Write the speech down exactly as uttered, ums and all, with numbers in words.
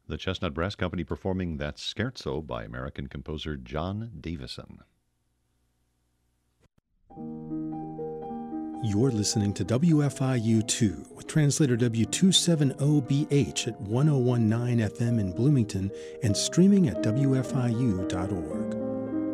The Chestnut Brass Company performing that scherzo by American composer John Davison. You're listening to W F I U two with translator W two seventy B H at ten nineteen F M in Bloomington and streaming at W F I U dot org.